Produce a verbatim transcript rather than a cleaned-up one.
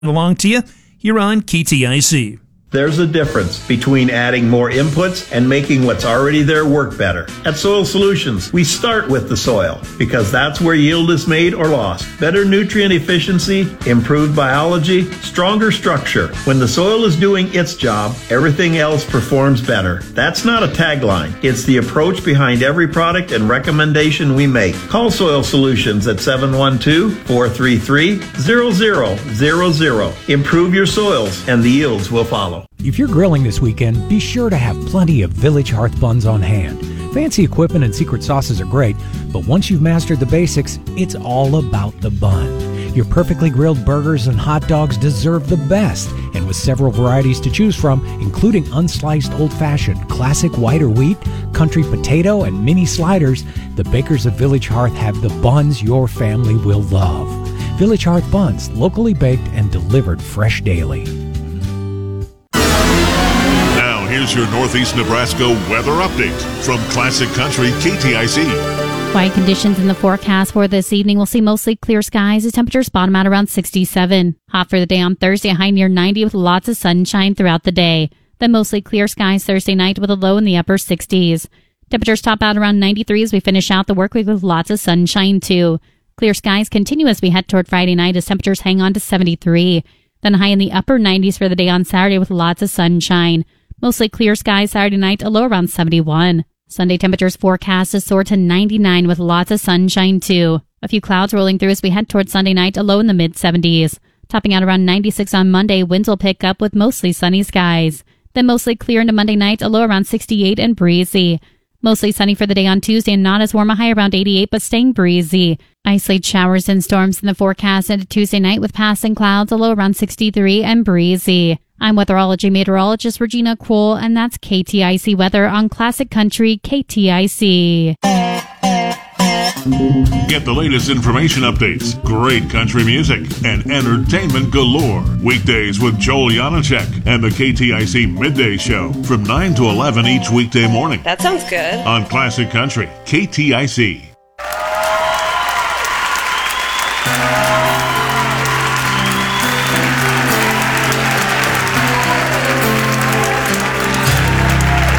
Along to you here on K T I C. There's a difference between adding more inputs and making what's already there work better. At Soil Solutions, we start with the soil because that's where yield is made or lost. Better nutrient efficiency, improved biology, stronger structure. When the soil is doing its job, everything else performs better. That's not a tagline. It's the approach behind every product and recommendation we make. Call Soil Solutions at seven one two, four three three, zero zero zero zero. Improve your soils and the yields will follow. If you're grilling this weekend, be sure to have plenty of Village Hearth buns on hand. Fancy equipment and secret sauces are great, but once you've mastered the basics, it's all about the bun. Your perfectly grilled burgers and hot dogs deserve the best, and with several varieties to choose from, including unsliced old-fashioned, classic white or wheat, country potato, and mini sliders, the bakers of Village Hearth have the buns your family will love. Village Hearth buns, locally baked and delivered fresh daily. Here's your Northeast Nebraska weather update from Classic Country K T I C. Quiet conditions in the forecast for this evening. We'll see mostly clear skies. The temperatures bottom out around sixty-seven. Hot for the day on Thursday, a high near ninety with lots of sunshine throughout the day. Then mostly clear skies Thursday night with a low in the upper sixties. Temperatures top out around ninety-three as we finish out the work week with lots of sunshine too. Clear skies continue as we head toward Friday night as temperatures hang on to seventy-three. Then high in the upper nineties for the day on Saturday with lots of sunshine. Mostly clear skies Saturday night, a low around seventy-one. Sunday temperatures forecast to soar to ninety-nine with lots of sunshine too. A few clouds rolling through as we head towards Sunday night, a low in the mid-seventies. Topping out around ninety-six on Monday, winds will pick up with mostly sunny skies. Then mostly clear into Monday night, a low around sixty-eight and breezy. Mostly sunny for the day on Tuesday and not as warm, a high around eighty-eight but staying breezy. Isolated showers and storms in the forecast into Tuesday night with passing clouds, a low around sixty-three and breezy. I'm weatherology meteorologist Regina Kroll, and that's K T I C weather on Classic Country K T I C. Get the latest information updates, great country music, and entertainment galore. Weekdays with Joel Janacek and the K T I C Midday Show from nine to eleven each weekday morning. That sounds good. On Classic Country K T I C.